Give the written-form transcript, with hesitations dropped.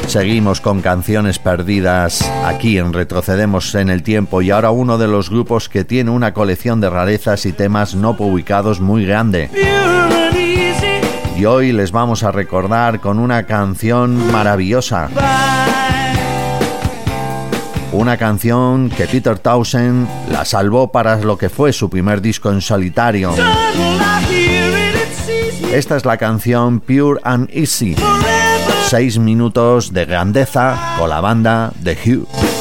Seguimos con canciones perdidas aquí en Retrocedemos en el Tiempo, y ahora uno de los grupos que tiene una colección de rarezas y temas no publicados muy grande. Y hoy les vamos a recordar con una canción maravillosa. Una canción que Peter Townshend la salvó para lo que fue su primer disco en solitario. Esta es la canción Pure and Easy. 6 minutos de grandeza con la banda The Who.